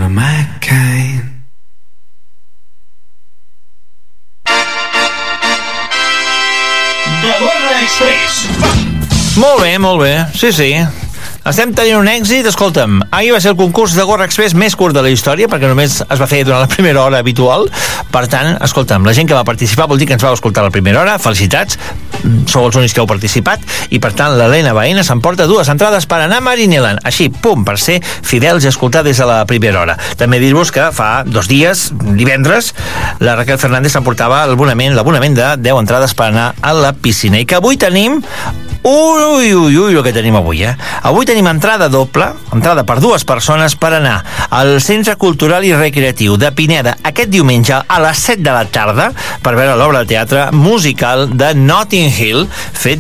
are my kind. The Gorra Express. Molt bé, sí. Estem tenint un èxit, escolta'm, ahir va ser el concurs de Gorra Express més curt de la història, perquè només es va fer durant la primera hora habitual. Per tant, escolta'm, la gent que va participar vol dir que ens vau escoltar la primera hora, felicitats, sou els únics que heu participat, i per tant l'Helena Baena s'emporta 2 entrades per anar a Marineland, així, pum, per ser fidels i escoltar des de la primera hora. També dir-vos que fa 2 dies, divendres, la Raquel Fernández s'emportava l'abonament de 10 entrades per anar a la piscina, i que avui tenim el que tenim avui, Avui tenim entrada doble, entrada per 2 persones per anar al Centre Cultural i Recreatiu de Pineda aquest diumenge a les 7 de la tarda per veure l'obra de teatre musical de Notting Hill, fet